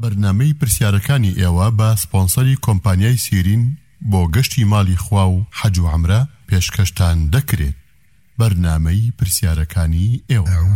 بەرنامەی پرسیارەکانی ئێوە بە سپۆنسەری کۆمپانیای سیرین بۆ گەشتی ماڵی خوا و حەج و عومرە پێشکەشتان دەکرێت. بەرنامەی پرسیارەکانی ئێوە.